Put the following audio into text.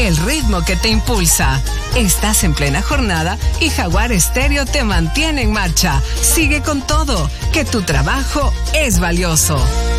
el ritmo que te impulsa. Estás en plena jornada y Jaguar Estéreo te mantiene en marcha. Sigue con todo, que tu trabajo es valioso.